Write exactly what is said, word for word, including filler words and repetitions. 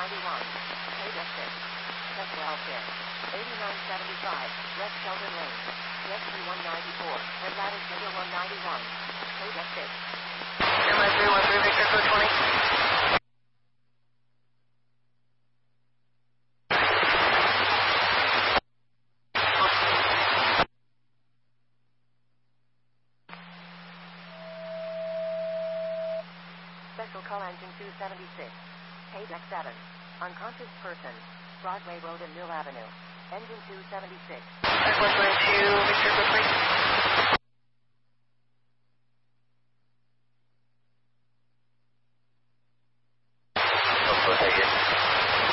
ninety-one. Page exit. Check welfare. eighty-nine seventy-five, West Sheldon Lane. P X three one ninety-four, and lattice number one ninety-one. Page exit. M I three one three, Victor code twenty. Special call engine two seventy-six. Page X seven. Unconscious person. Broadway Road and Mill Avenue. Engine two seventy-six. X one twenty-two, Victor code three.